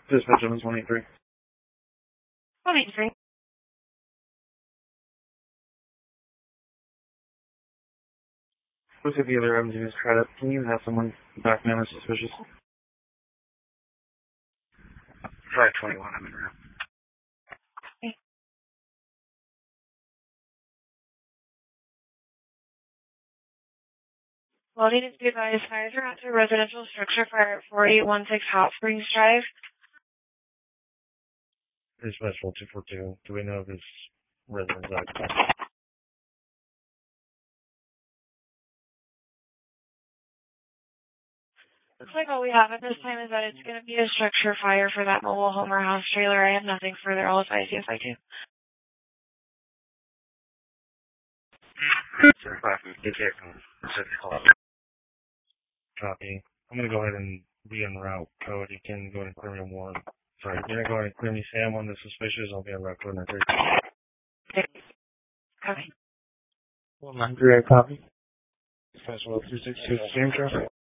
Dispatch on 183. 183. What's the other items you just tried up? Can you have someone document as suspicious? Try 21, I'm in route. Okay. Loading is due by fires are out to a residential structure fire at 4816 Hot Springs Drive. Dispatch 242. Do we know if this resident's occupied? Looks like all we have at this time is that it's going to be a structure fire for that mobile home or house trailer. I have nothing further. I'll advise you if I do. Sir, 558 from Pacific Call. Copy. I'm going to go ahead and be en route. Code, you can go ahead and clear me one. Sorry, you're going to go ahead and clear me Sam on the suspicious. I'll be en route code 93. Copy. 193, copy. Dispatch 362, Sam traffic.